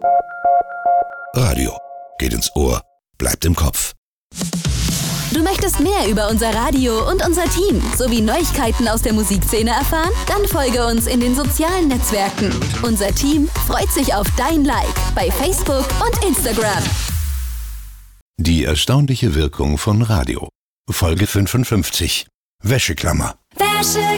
Radio geht ins Ohr, bleibt im Kopf. Du möchtest mehr über unser Radio und unser Team sowie Neuigkeiten aus der Musikszene erfahren? Dann folge uns in den sozialen Netzwerken. Unser Team freut sich auf dein Like bei Facebook und Instagram. Die erstaunliche Wirkung von Radio. Folge 55. Wäscheklammer.